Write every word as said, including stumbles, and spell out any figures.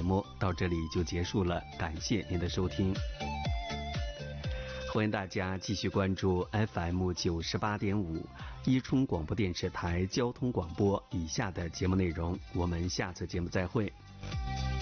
目到这里就结束了，感谢您的收听。欢迎大家继续关注 F M 九十八点五伊春广播电视台交通广播以下的节目内容，我们下次节目再会。